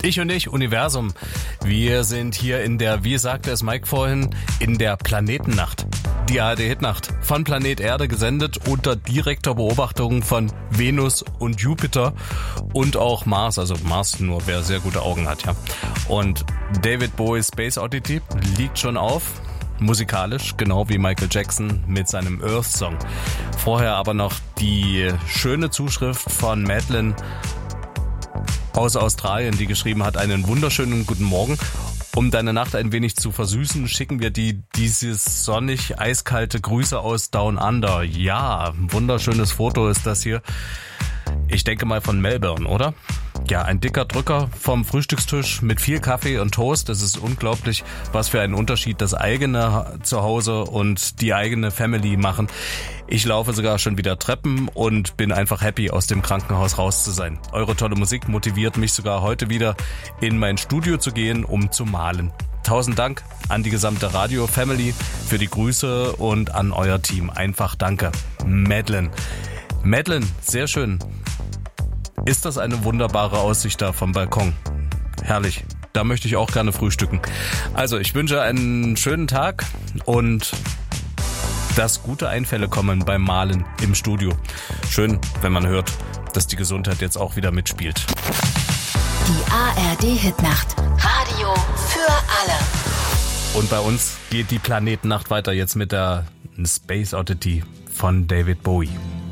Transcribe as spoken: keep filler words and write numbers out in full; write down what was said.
Ich und ich, Universum. Wir sind hier in der, wie sagte es Mike vorhin, in der Planetennacht. Die A R D-Hitnacht. Von Planet Erde gesendet unter direkter Beobachtung von Venus und Jupiter und auch Mars. Also Mars nur, wer sehr gute Augen hat, ja. Und David Bowie's Space Oddity liegt schon auf. Musikalisch, genau wie Michael Jackson mit seinem Earth Song. Vorher aber noch die schöne Zuschrift von Madeline aus Australien, die geschrieben hat, einen wunderschönen guten Morgen. Um deine Nacht ein wenig zu versüßen, schicken wir dir dieses sonnig eiskalte Grüße aus Down Under. Ja, ein wunderschönes Foto ist das hier. Ich denke mal von Melbourne, oder? Ja, ein dicker Drücker vom Frühstückstisch mit viel Kaffee und Toast. Das ist unglaublich, was für einen Unterschied das eigene Zuhause und die eigene Family machen. Ich laufe sogar schon wieder Treppen und bin einfach happy, aus dem Krankenhaus raus zu sein. Eure tolle Musik motiviert mich sogar heute wieder in mein Studio zu gehen, um zu malen. Tausend Dank an die gesamte Radio-Family für die Grüße und an euer Team. Einfach danke. Madeline. Madeline, sehr schön. Ist das eine wunderbare Aussicht da vom Balkon? Herrlich. Da möchte ich auch gerne frühstücken. Also, ich wünsche einen schönen Tag und dass gute Einfälle kommen beim Malen im Studio. Schön, wenn man hört, dass die Gesundheit jetzt auch wieder mitspielt. Die A R D-Hitnacht. Radio für alle. Und bei uns geht die Planetennacht weiter jetzt mit der Space Oddity von David Bowie.